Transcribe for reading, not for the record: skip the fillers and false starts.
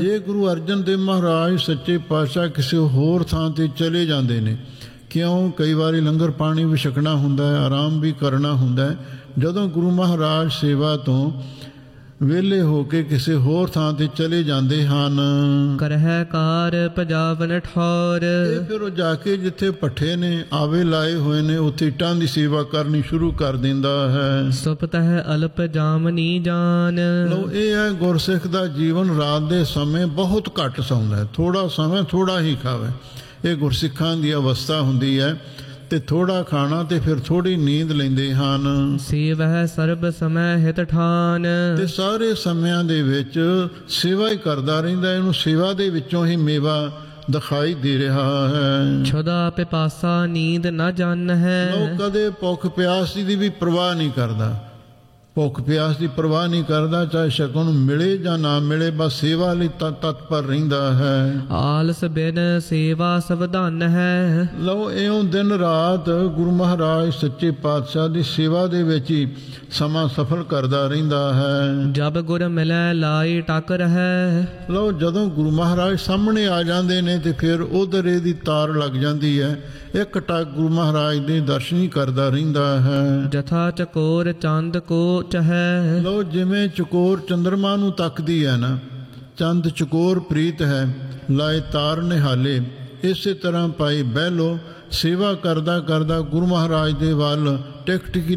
ਜੇ ਗੁਰੂ ਅਰਜਨ ਦੇਵ ਮਹਾਰਾਜ ਸੱਚੇ ਪਾਤਸ਼ਾਹ ਕਿਸੇ ਹੋਰ ਥਾਂ 'ਤੇ ਚਲੇ ਜਾਂਦੇ ਨੇ, ਕਿਉਂ ਕਈ ਵਾਰੀ ਲੰਗਰ ਪਾਣੀ ਵੀ ਛਕਣਾ ਹੁੰਦਾ ਹੈ, ਆਰਾਮ ਵੀ ਕਰਨਾ ਹੁੰਦਾ ਹੈ। ਜਦੋਂ ਗੁਰੂ ਮਹਾਰਾਜ ਸੇਵਾ ਤੋਂ ਵਿਹਲੇ ਹੋ ਕੇ ਕਿਸੇ ਹੋਰ ਥਾਂ 'ਤੇ ਚਲੇ ਜਾਂਦੇ ਹਨ, ਕਰਹਿ ਕਾਰ ਪਜਾਵਨ ਠੌਰ। ਤੇ ਫਿਰ ਉਹ ਜਾ ਕੇ ਜਿੱਥੇ ਭੱਠੇ ਨੇ ਆਵੇ ਲਾਏ ਹੋਏ ਨੇ, ਉੱਥੇ ਇੱਟਾਂ ਦੀ ਸੇਵਾ ਕਰਨੀ ਸ਼ੁਰੂ ਕਰ ਦਿੰਦਾ ਹੈ। ਸੁਪਤਹਿ ਅਲਪ ਜਾਮਨੀ ਜਾਨ। ਲਓ, ਇਹ ਹੈ ਗੁਰਸਿੱਖ ਦਾ ਜੀਵਨ। ਰਾਤ ਦੇ ਸਮੇਂ ਬਹੁਤ ਘੱਟ ਸੌਂਦਾ ਹੈ, ਥੋੜਾ ਸਮਾਂ ਥੋੜਾ ਹੀ ਖਾਵੇ। ਇਹ ਗੁਰਸਿੱਖਾਂ ਦੀ ਅਵਸਥਾ ਹੁੰਦੀ ਹੈ। ਤੇ ਥੋੜਾ ਖਾਣਾ ਤੇ ਫਿਰ ਥੋੜੀ ਨੀਂਦ ਲੈਂਦੇ ਹਨ। ਸੇਵਹਿ ਸਰਬ ਸਮੈ ਹਿਤ ਠਾਨ। ਤੇ ਸਾਰੇ ਸਮਿਆਂ ਦੇ ਵਿੱਚ ਸੇਵਾ ਹੀ ਕਰਦਾ ਰਹਿੰਦਾ। ਇਹਨੂੰ ਸੇਵਾ ਦੇ ਵਿੱਚੋਂ ਹੀ ਮੇਵਾ ਦਿਖਾਈ ਦੇ ਰਿਹਾ ਹੈ। ਛੁਦਾ ਪਿਪਾਸਾ ਨੀਂਦ ਨਾ ਜਾਣ ਹੈ। ਉਹ ਕਦੇ ਭੁੱਖ ਪਿਆਸ ਦੀ ਵੀ ਪਰਵਾਹ ਨਹੀਂ ਕਰਦਾ। ਭੁੱਖ ਪਿਆਸ ਦੀ ਪਰਵਾਹ ਨਹੀਂ ਕਰਦਾ, ਚਾਹੇ ਸ਼ਕਨ ਮਿਲੇ ਜਾਂ ਨਾ ਮਿਲੇ, ਬਸ ਸੇਵਾ ਲਈ ਤਤਪਰ ਰਹਿੰਦਾ ਹੈ। ਆਲਸ ਬਿਨ ਸੇਵਾ ਸਵਧਾਨ ਹੈ। ਲਓ, ਇਉਂ ਦਿਨ ਰਾਤ ਗੁਰੂ ਮਹਾਰਾਜ ਸੱਚੇ ਪਾਤਸ਼ਾਹ ਦੀ ਸੇਵਾ ਦੇ ਵਿੱਚ ਹੀ ਸਮਾਂ ਸਫਲ ਕਰਦਾ ਰਹਿੰਦਾ ਹੈ। ਜਬ ਗੁਰ ਮਿਲੈ ਲਾਈ ਟਕ ਰਹੈ। ਲਓ, ਜਦੋਂ ਗੁਰੂ ਮਹਾਰਾਜ ਸਾਹਮਣੇ ਆ ਜਾਂਦੇ ਨੇ ਤੇ ਫਿਰ ਉਧਰ ਇਹਦੀ ਤਾਰ ਲੱਗ ਜਾਂਦੀ ਹੈ। ਇੱਕ ਟਕ ਗੁਰੂ ਮਹਾਰਾਜ ਦੇ ਦਰਸ਼ਨ ਹੀ ਕਰਦਾ ਰਹਿੰਦਾ ਹੈ। ਜਥਾ ਚਕੋਰ ਚੰਦ ਕੋ ਚਹੈ। ਲਓ, ਜਿਵੇਂ ਚਕੋਰ ਚੰਦਰਮਾ ਨੂੰ ਤੱਕਦੀ ਹੈ ਨਾ, ਚੰਦ ਚਕੋਰ ਪ੍ਰੀਤ ਹੈ ਲਾਏ ਤਾਰ ਨਿਹਾਲੇ, ਇਸੇ ਤਰ੍ਹਾਂ ਭਾਈ ਬਹਿਲੋ ਸੇਵਾ ਕਰਦਾ ਕਰਦਾ ਗੁਰੂ ਮਹਾਰਾਜ ਦੇ ਵੱਲ ਟਿਕ ਟਿਕੀ